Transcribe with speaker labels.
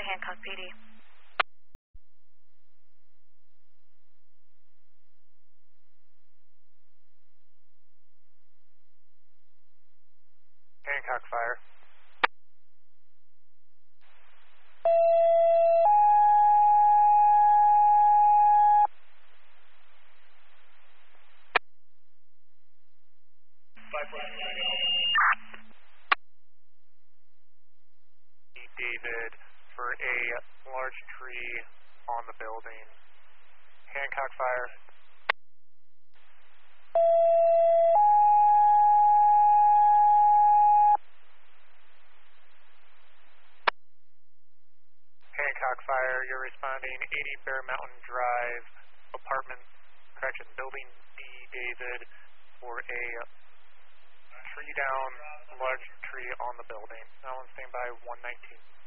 Speaker 1: Hancock PD.
Speaker 2: Hancock Fire. David for a large tree on the building. Hancock Fire. Hancock Fire, you're responding 80 Bear Mountain Drive, building B, David, for a tree down, large tree on the building. Now on standby 119.